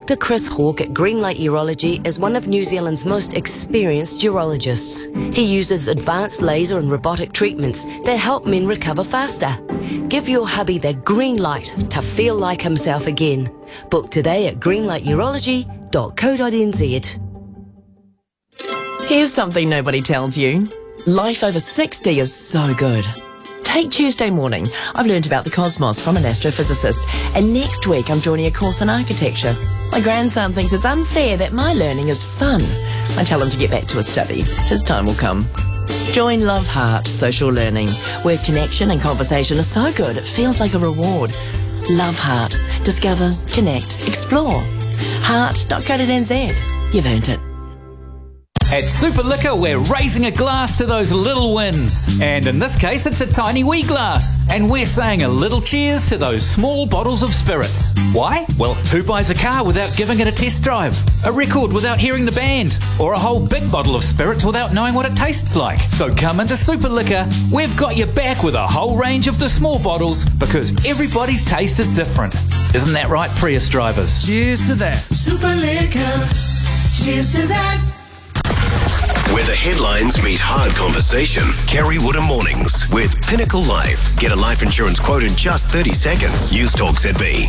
Dr. Chris Hawke at Greenlight Urology is one of New Zealand's most experienced urologists. He uses advanced laser and robotic treatments that help men recover faster. Give your hubby the green light to feel like himself again. Book today at greenlighturology.co.nz. Here's something nobody tells you. Life over 60 is so good. Take Tuesday morning. I've learned about the cosmos from an astrophysicist, and next week I'm joining a course on architecture. My grandson thinks it's unfair that my learning is fun. I tell him to get back to his study. His time will come. Join Love Heart Social Learning, where connection and conversation are so good it feels like a reward. Love Heart. Discover, connect, explore. Heart.co.nz. You've earned it. At Super Liquor, we're raising a glass to those little wins. And in this case, it's a tiny wee glass. And we're saying a little cheers to those small bottles of spirits. Why? Well, who buys a car without giving it a test drive? A record without hearing the band? Or a whole big bottle of spirits without knowing what it tastes like? So come into Super Liquor. We've got you back with a whole range of the small bottles because everybody's taste is different. Isn't that right, Prius drivers? Cheers to that. Super Liquor. Cheers to that. Where the headlines meet hard conversation. Kerry Woodham Mornings with Pinnacle Life. Get a life insurance quote in just 30 seconds. News Talk ZB.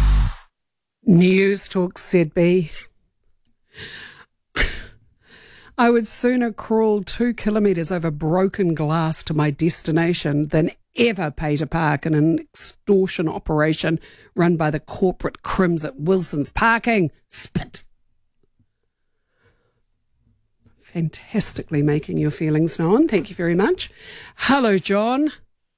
News Talk ZB. I would sooner crawl 2 kilometres over broken glass to my destination than ever pay to park in an extortion operation run by the corporate crims at Wilson's Parking. Spit. Fantastically making your feelings known. Thank you very much. Hello, John.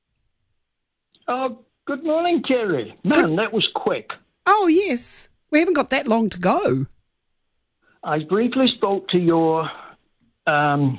Oh, good morning, Kerry. Man, that was quick. Oh, yes. We haven't got that long to go. I briefly spoke to your, the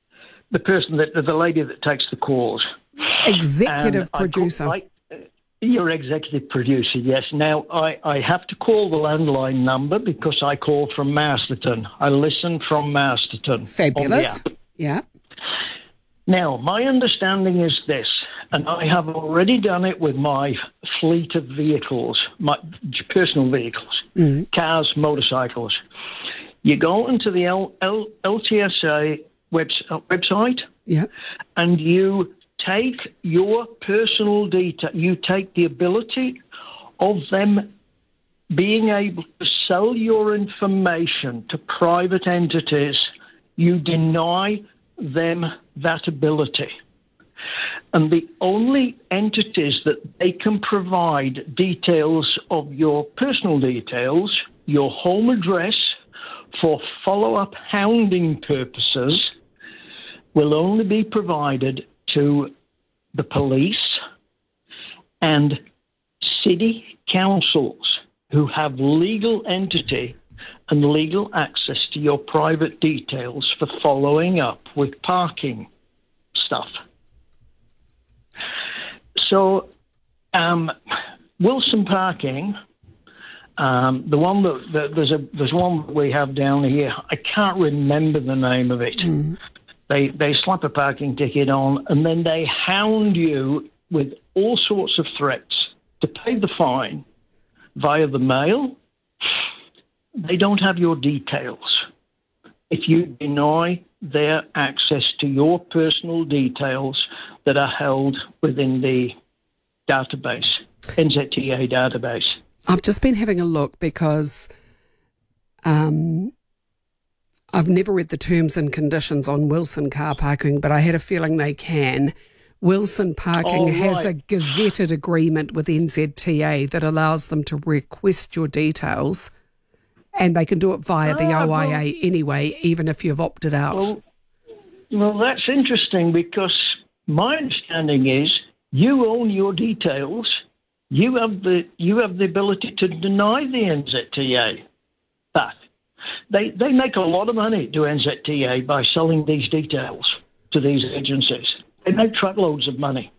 lady that takes the calls. Executive producer. Your executive producer, yes. Now, I have to call the landline number because I call from Masterton. I listen from Masterton. Fabulous. Yeah. Now, my understanding is this, and I have already done it with my fleet of vehicles, my personal vehicles, cars, motorcycles. You go into the LTSA website, and you take your personal data, you take the ability of them being able to sell your information to private entities, you deny them that ability. And the only entities that they can provide details of your personal details, your home address, for follow-up hounding purposes, will only be provided to the police and city councils who have legal entity and legal access to your private details for following up with parking stuff. So, Wilson Parking, the one there's one we have down here. I can't remember the name of it. They slap a parking ticket on and then they hound you with all sorts of threats to pay the fine via the mail. They don't have your details. If you deny their access to your personal details that are held within the database, NZTA database. I've just been having a look because I've never read the terms and conditions on Wilson car parking, but I had a feeling they can. Wilson Parking has a gazetted agreement with NZTA that allows them to request your details, and they can do it via the OIA anyway, even if you've opted out. Well, that's interesting because my understanding is you own your details. You have the ability to deny the NZTA that. They make a lot of money to NZTA by selling these details to these agencies. They make truckloads of money.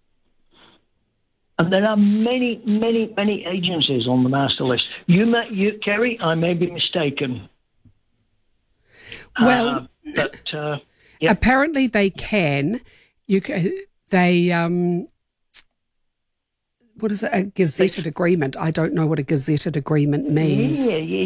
And there are many, many, many agencies on the master list. Kerry, I may be mistaken. Well, apparently they can. What is it? A gazetted agreement. I don't know what a gazetted agreement means. Yeah,